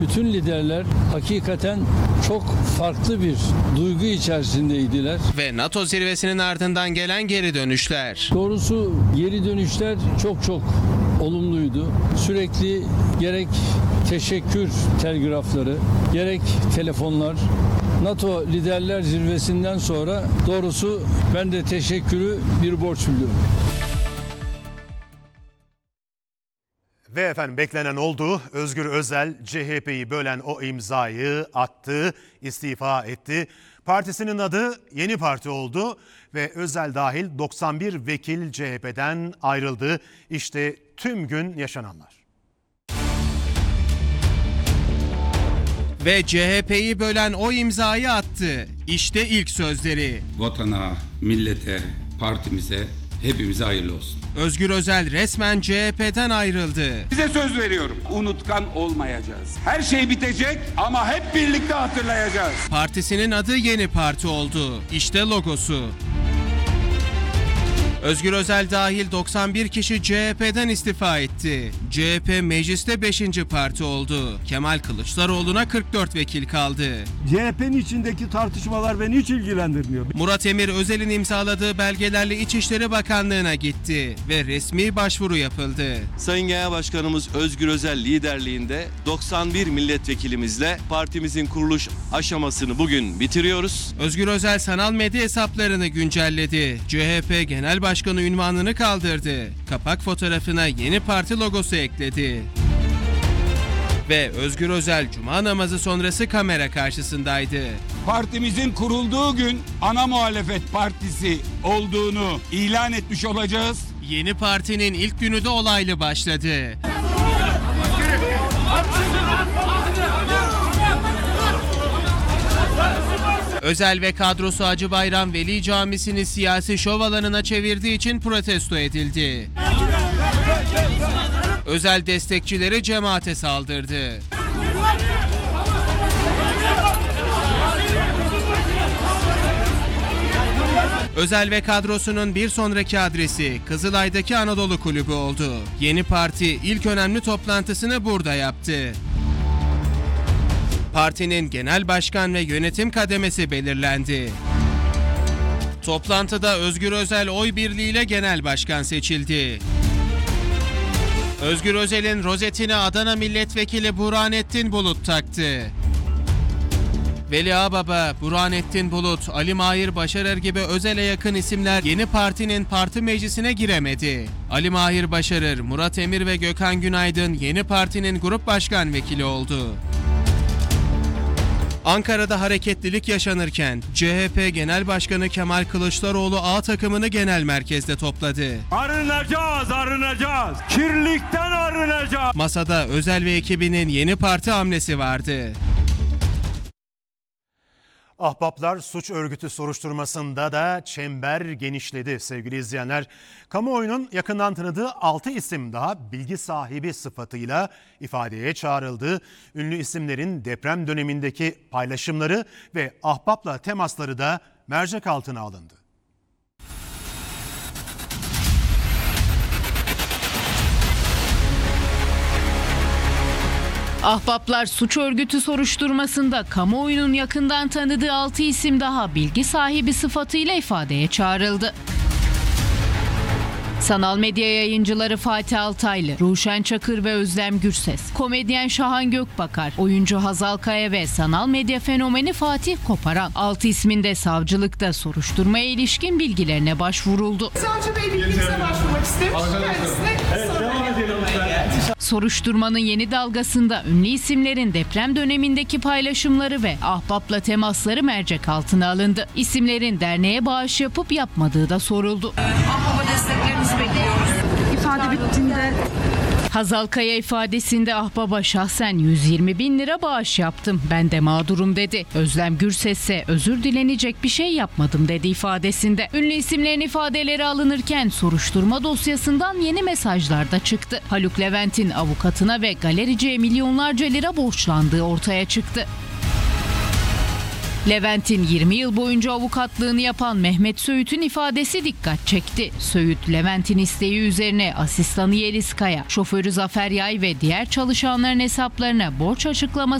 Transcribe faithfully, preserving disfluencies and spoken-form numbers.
Bütün liderler hakikaten çok farklı bir duygu içerisindeydiler. Ve NATO zirvesinin ardından gelen geri dönüşler. Doğrusu geri dönüşler çok çok olumluydu. Sürekli gerek teşekkür telgrafları, gerek telefonlar. NATO liderler zirvesinden sonra doğrusu ben de teşekkürü bir borç biliyorum. Ve efendim beklenen oldu. Özgür Özel C H P'yi bölen o imzayı attı, istifa etti. Partisinin adı Yeni Parti oldu ve Özel dahil doksan bir vekil C H P'den ayrıldı. İşte tüm gün yaşananlar. Ve C H P'yi bölen o imzayı attı. İşte ilk sözleri. Vatana, millete, partimize, hepimize hayırlı olsun. Özgür Özel resmen C H P'den ayrıldı. Size söz veriyorum. Unutkan olmayacağız. Her şey bitecek ama hep birlikte hatırlayacağız. Partisinin adı Yeni Parti oldu. İşte logosu. Özgür Özel dahil doksan bir kişi C H P'den istifa etti. C H P mecliste beşinci parti oldu. Kemal Kılıçdaroğlu'na kırk dört vekil kaldı. C H P'nin içindeki tartışmalar beni hiç ilgilendirmiyor. Murat Emir Özel'in imzaladığı belgelerle İçişleri Bakanlığı'na gitti ve resmi başvuru yapıldı. Sayın Genel Başkanımız Özgür Özel liderliğinde doksan bir milletvekilimizle partimizin kuruluş aşamasını bugün bitiriyoruz. Özgür Özel sanal medya hesaplarını güncelledi. C H P Genel Başkanı unvanını kaldırdı. Kapak fotoğrafına Yeni Parti logosu ekledi. Ve Özgür Özel Cuma namazı sonrası kamera karşısındaydı. Partimizin kurulduğu gün ana muhalefet partisi olduğunu ilan etmiş olacağız. Yeni Parti'nin ilk günü de olaylı başladı. Özel ve kadrosu Hacı Bayram Veli Camisi'ni siyasi şov alanına çevirdiği için protesto edildi. Özel destekçileri cemaate saldırdı. Özel ve kadrosunun bir sonraki adresi Kızılay'daki Anadolu Kulübü oldu. Yeni Parti ilk önemli toplantısını burada yaptı. Partinin genel başkan ve yönetim kademesi belirlendi. Toplantıda Özgür Özel oy birliğiyle genel başkan seçildi. Özgür Özel'in rozetini Adana Milletvekili Burhanettin Bulut taktı. Veli Ağbaba, Burhanettin Bulut, Ali Mahir Başarer gibi Özel'e yakın isimler Yeni Parti'nin parti meclisine giremedi. Ali Mahir Başarer, Murat Emir ve Gökhan Günaydın Yeni Parti'nin grup başkan vekili oldu. Ankara'da hareketlilik yaşanırken C H P Genel Başkanı Kemal Kılıçdaroğlu A takımını genel merkezde topladı. Arınacağız, arınacağız. Kirlilikten arınacağız. Masada Özel ve ekibinin Yeni Parti hamlesi vardı. Ahbaplar suç örgütü soruşturmasında da çember genişledi sevgili izleyenler. Kamuoyunun yakından tanıdığı altı isim daha bilgi sahibi sıfatıyla ifadeye çağrıldı. Ünlü isimlerin deprem dönemindeki paylaşımları ve ahbapla temasları da mercek altına alındı. Ahbaplar suç örgütü soruşturmasında kamuoyunun yakından tanıdığı altı isim daha bilgi sahibi sıfatıyla ifadeye çağrıldı. Sanal medya yayıncıları Fatih Altaylı, Ruşen Çakır ve Özlem Gürses, komedyen Şahan Gökbakar, oyuncu Hazal Kaya ve sanal medya fenomeni Fatih Koparan. Altı ismin de savcılıkta soruşturmaya ilişkin bilgilerine başvuruldu. Savcı Bey bilginize başvurmak istemiş. Kendisine Soruşturmanın yeni dalgasında ünlü isimlerin deprem dönemindeki paylaşımları ve ahbapla temasları mercek altına alındı. İsimlerin derneğe bağış yapıp yapmadığı da soruldu. Ahbaba desteklerinizi bekliyoruz. İfade bittiğinde Hazal Kaya ifadesinde ahbaba şahsen yüz yirmi bin lira bağış yaptım. Ben de mağdurum dedi. Özlem Gürses ise özür dilenecek bir şey yapmadım dedi ifadesinde. Ünlü isimlerin ifadeleri alınırken soruşturma dosyasından yeni mesajlar da çıktı. Haluk Levent'in avukatına ve galericiye milyonlarca lira borçlandığı ortaya çıktı. Levent'in yirmi yıl boyunca avukatlığını yapan Mehmet Söğüt'ün ifadesi dikkat çekti. Söğüt, Levent'in isteği üzerine asistanı Yeliz Kaya, şoförü Zafer Yay ve diğer çalışanların hesaplarına borç açıklaması